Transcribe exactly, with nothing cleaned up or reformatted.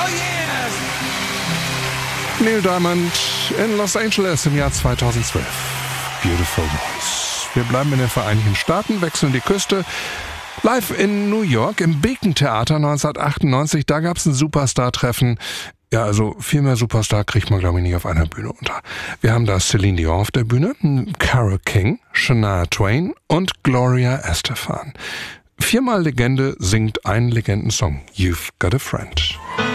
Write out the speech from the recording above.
Neil Diamond in Los Angeles im Jahr zweitausendzwölf. Beautiful Voice. Wir bleiben in den Vereinigten Staaten, wechseln die Küste. Live in New York im Beacon Theater neunzehnhundertachtundneunzig, da gab es ein Superstar-Treffen. Ja, also viel mehr Superstar kriegt man, glaube ich, nicht auf einer Bühne unter. Wir haben da Celine Dion auf der Bühne, Carole King, Shania Twain und Gloria Estefan. Viermal Legende singt einen Legendensong, You've Got a Friend.